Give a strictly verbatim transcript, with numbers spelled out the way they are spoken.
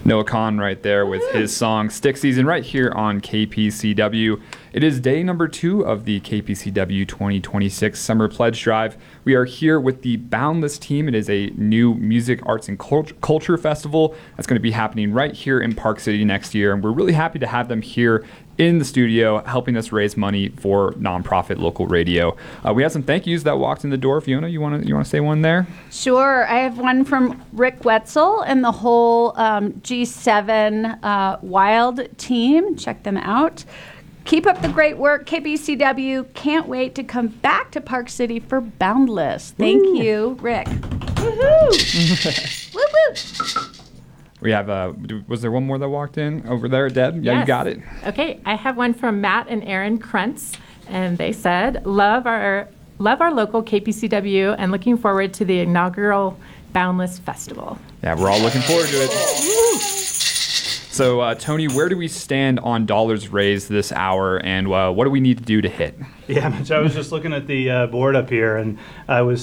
Noah Kahn right there with his song Stick Season right here on K P C W. It is day number two of the K P C W twenty twenty-six Summer Pledge Drive. We are here with the Boundless team. It is a new music, arts, and cult- culture festival that's going to be happening right here in Park City next year. And we're really happy to have them here in the studio helping us raise money for nonprofit local radio. Uh, we have some thank yous that walked in the door. Fiona, you want to you want to say one there? Sure. I have one from Rick Wetzel and the whole um, G seven uh, Wild team. Check them out. Keep up the great work, K P C W. Can't wait to come back to Park City for Boundless. Thank Woo. you, Rick. Woohoo! Woo woo! We have, uh, was there one more that walked in over there, Deb? Yeah, Yes. You got it. Okay, I have one from Matt and Aaron Krentz, and they said, love our love our local K P C W and looking forward to the inaugural Boundless Festival. Yeah, we're all looking forward to it. So, uh, Tony, where do we stand on dollars raised this hour, and uh, what do we need to do to hit? Yeah, Mitch, I was just looking at the uh, board up here, and I was